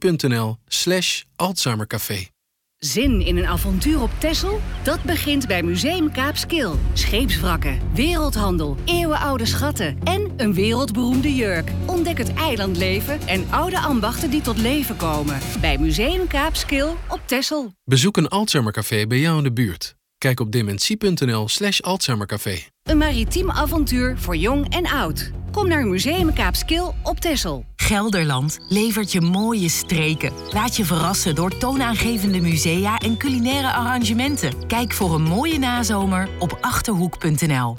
dementie.nl/Alzheimercafé. Zin in een avontuur op Texel? Dat begint bij Museum Kaapskil. Scheepswrakken, wereldhandel, eeuwenoude schatten en een wereldberoemde jurk. Ontdek het eilandleven en oude ambachten die tot leven komen. Bij Museum Kaapskil op Texel. Bezoek een Alzheimercafé bij jou in de buurt. Kijk op dementie.nl/Alzheimercafé. Een maritiem avontuur voor jong en oud. Kom naar Museum Kaapskil op Texel. Gelderland levert je mooie streken. Laat je verrassen door toonaangevende musea en culinaire arrangementen. Kijk voor een mooie nazomer op Achterhoek.nl.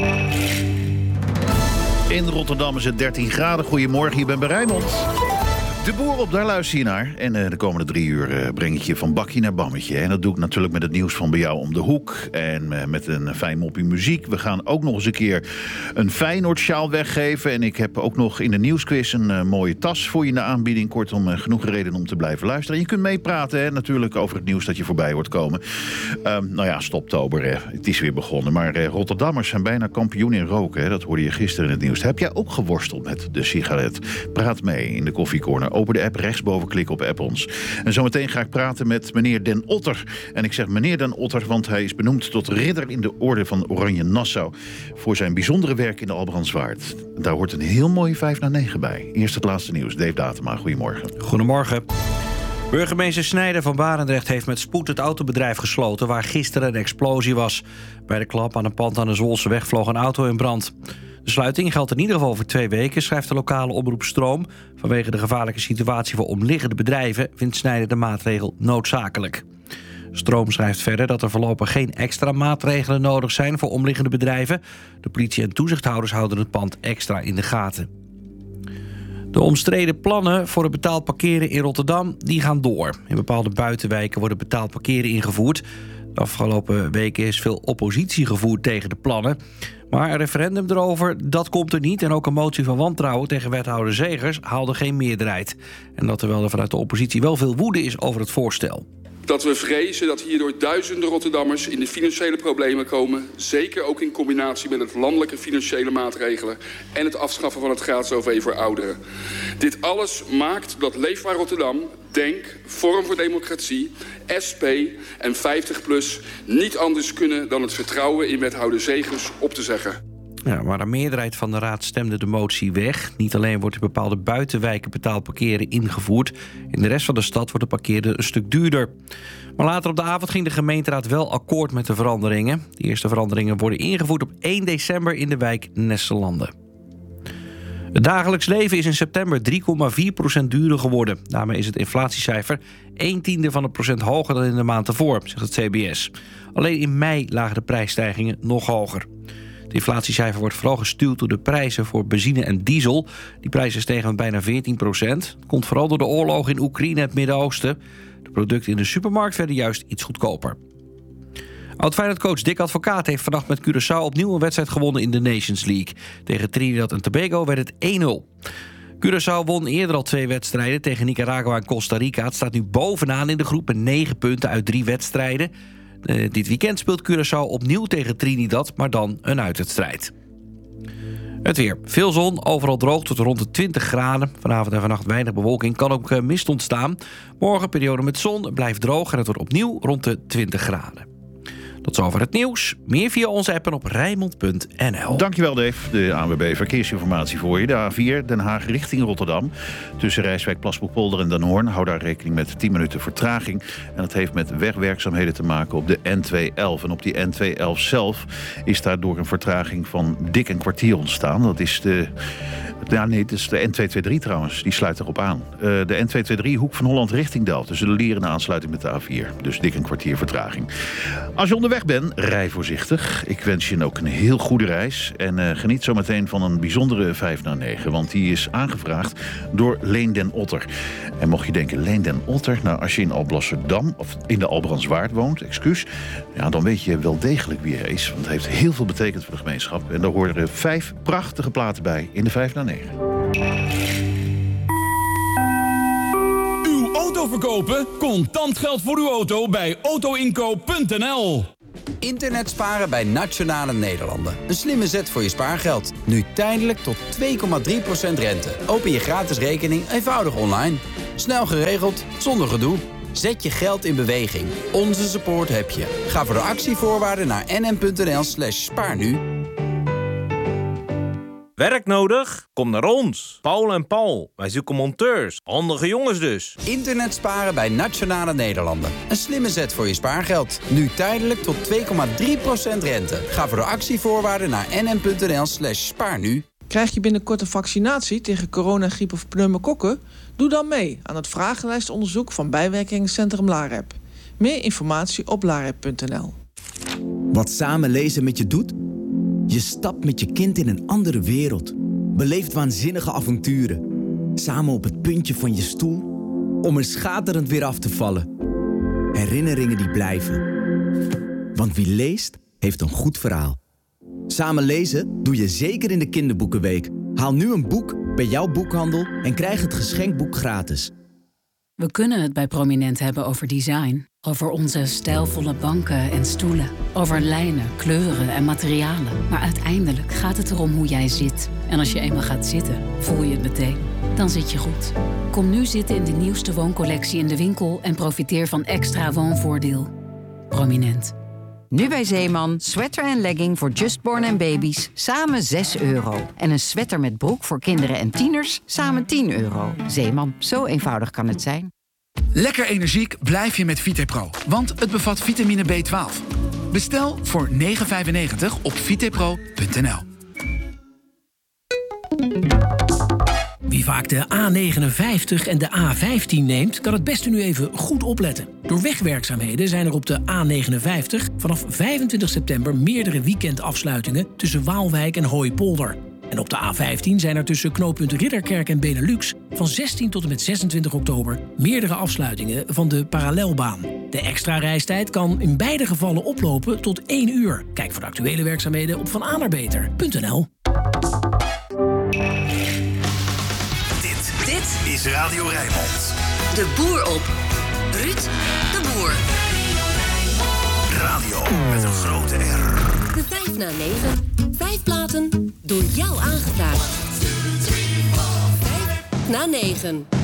In Rotterdam is het 13 graden. Goedemorgen, je bent bij Rijnmond. De Boer op, daar luister je naar. En de komende 3 uur breng ik je van bakje naar bammetje. En dat doe ik natuurlijk met het nieuws van bij jou om de hoek. En met een fijn moppie muziek. We gaan ook nog eens een keer een Feyenoord-sjaal weggeven. En ik heb ook nog in de nieuwsquiz een mooie tas voor je in de aanbieding. Kortom, genoeg reden om te blijven luisteren. En je kunt meepraten, hè, natuurlijk, over het nieuws dat je voorbij hoort komen. Stoptober, het is weer begonnen. Maar Rotterdammers zijn bijna kampioen in roken. Hè. Dat hoorde je gisteren in het nieuws. Heb jij ook geworsteld met de sigaret? Praat mee in de koffiecorner. Open de app, rechtsboven klikken op app ons. En zometeen ga ik praten met meneer Den Otter. En ik zeg meneer Den Otter, want hij is benoemd tot ridder in de orde van Oranje Nassau. Voor zijn bijzondere werk in de Albrandswaard. Daar hoort een heel mooi 5 na 9 bij. Eerst het laatste nieuws. Dave Datema, goedemorgen. Goedemorgen. Burgemeester Snijder van Barendrecht heeft met spoed het autobedrijf gesloten waar gisteren een explosie was. Bij de klap aan een pand aan de Zwolseweg vloog een auto in brand. De sluiting geldt in ieder geval voor 2 weken, schrijft de lokale omroep Stroom. Vanwege de gevaarlijke situatie voor omliggende bedrijven vindt Snijder de maatregel noodzakelijk. Stroom schrijft verder dat er voorlopig geen extra maatregelen nodig zijn voor omliggende bedrijven. De politie en toezichthouders houden het pand extra in de gaten. De omstreden plannen voor het betaald parkeren in Rotterdam die gaan door. In bepaalde buitenwijken worden betaald parkeren ingevoerd. De afgelopen weken is veel oppositie gevoerd tegen de plannen. Maar een referendum erover, dat komt er niet. En ook een motie van wantrouwen tegen wethouder Zegers haalde geen meerderheid. En dat terwijl er vanuit de oppositie wel veel woede is over het voorstel. Dat we vrezen dat hierdoor duizenden Rotterdammers in de financiële problemen komen. Zeker ook in combinatie met het landelijke financiële maatregelen en het afschaffen van het gratis OV voor ouderen. Dit alles maakt dat Leefbaar Rotterdam, DENK, Forum voor Democratie, SP en 50PLUS niet anders kunnen dan het vertrouwen in wethouder Zegers op te zeggen. Ja, maar een meerderheid van de raad stemde de motie weg. Niet alleen wordt in bepaalde buitenwijken betaald parkeren ingevoerd. In de rest van de stad wordt het parkeren een stuk duurder. Maar later op de avond ging de gemeenteraad wel akkoord met de veranderingen. De eerste veranderingen worden ingevoerd op 1 december in de wijk Nesselanden. Het dagelijks leven is in september 3,4% duurder geworden. Daarmee is het inflatiecijfer 0,1% hoger dan in de maand ervoor, zegt het CBS. Alleen in mei lagen de prijsstijgingen nog hoger. Het inflatiecijfer wordt vooral gestuurd door de prijzen voor benzine en diesel. Die prijzen stegen met bijna 14%. Het komt vooral door de oorlog in Oekraïne en het Midden-Oosten. De producten in de supermarkt werden juist iets goedkoper. Oud-Feyenoord-coach Dick Advocaat heeft vannacht met Curaçao opnieuw een wedstrijd gewonnen in de Nations League. Tegen Trinidad en Tobago werd het 1-0. Curaçao won eerder al 2 wedstrijden tegen Nicaragua en Costa Rica. Het staat nu bovenaan in de groep met 9 punten uit 3 wedstrijden. Dit weekend speelt Curaçao opnieuw tegen Trinidad, maar dan een uitwedstrijd. Het weer. Veel zon, overal droog tot rond de 20 graden. Vanavond en vannacht weinig bewolking, kan ook mist ontstaan. Morgen periode met zon, blijft droog en het wordt opnieuw rond de 20 graden. Tot zover het nieuws. Meer via onze app en op Rijnmond.nl. Dankjewel Dave. De ANWB Verkeersinformatie voor je. De A4 Den Haag richting Rotterdam. Tussen Rijswijk, Plasboek-Polder en Den Hoorn. Hou daar rekening met 10 minuten vertraging. En dat heeft met wegwerkzaamheden te maken op de N211. En op die N211 zelf is daardoor een vertraging van dik een kwartier ontstaan. Dat is de... Ja, nee, het is de N223 trouwens. Die sluit erop aan. De N223 Hoek van Holland richting Delft. Dus de lerende aansluiting met de A4. Dus dik een kwartier vertraging. Als je onderweg bent, rij voorzichtig. Ik wens je ook een heel goede reis. En geniet zometeen van een bijzondere 5 na 9. Want die is aangevraagd door Leen Den Otter. En mocht je denken, Leen Den Otter? Nou, als je in Alblasserdam of in de Albrandswaard woont, ja, dan weet je wel degelijk wie hij is. Want hij heeft heel veel betekend voor de gemeenschap. En daar horen 5 prachtige platen bij in de 5 na 9. Uw auto verkopen? Contant geld voor uw auto bij autoinkoop.nl. Internet sparen bij Nationale Nederlanden. Een slimme zet voor je spaargeld. Nu tijdelijk tot 2,3% rente. Open je gratis rekening eenvoudig online. Snel geregeld, zonder gedoe. Zet je geld in beweging. Onze support heb je. Ga voor de actievoorwaarden naar nm.nl/spaarnu. Werk nodig? Kom naar ons. Paul en Paul. Wij zoeken monteurs. Handige jongens dus. Internet sparen bij Nationale Nederlanden. Een slimme zet voor je spaargeld. Nu tijdelijk tot 2,3% rente. Ga voor de actievoorwaarden naar nm.nl/spaarnu. Krijg je binnenkort een vaccinatie tegen corona, griep of pneumokokken? Doe dan mee aan het vragenlijstonderzoek van Bijwerkingencentrum LAREP. Meer informatie op larep.nl. Wat samen lezen met je doet? Je stapt met je kind in een andere wereld. Beleeft waanzinnige avonturen. Samen op het puntje van je stoel, om er schaterend weer af te vallen. Herinneringen die blijven. Want wie leest, heeft een goed verhaal. Samen lezen doe je zeker in de Kinderboekenweek. Haal nu een boek bij jouw boekhandel en krijg het geschenkboek gratis. We kunnen het bij Prominent hebben over design. Over onze stijlvolle banken en stoelen. Over lijnen, kleuren en materialen. Maar uiteindelijk gaat het erom hoe jij zit. En als je eenmaal gaat zitten, voel je het meteen. Dan zit je goed. Kom nu zitten in de nieuwste wooncollectie in de winkel en profiteer van extra woonvoordeel. Prominent. Nu bij Zeeman, sweater en legging voor Justborn en baby's, samen €6. En een sweater met broek voor kinderen en tieners, samen €10. Zeeman, zo eenvoudig kan het zijn. Lekker energiek blijf je met Vitepro, want het bevat vitamine B12. Bestel voor €9,95 op vitepro.nl. Wie vaak de A59 en de A15 neemt, kan het beste nu even goed opletten. Door wegwerkzaamheden zijn er op de A59 vanaf 25 september meerdere weekendafsluitingen tussen Waalwijk en Hooipolder. En op de A15 zijn er tussen knooppunt Ridderkerk en Benelux van 16 tot en met 26 oktober meerdere afsluitingen van de parallelbaan. De extra reistijd kan in beide gevallen oplopen tot 1 uur. Kijk voor de actuele werkzaamheden op vananerbeter.nl. Dit is Radio Rijnmond. De Boer op. Ruud de Boer. Radio met een grote R. De 5 na 9. 5 platen door jou aangevraagd. 5 na 9.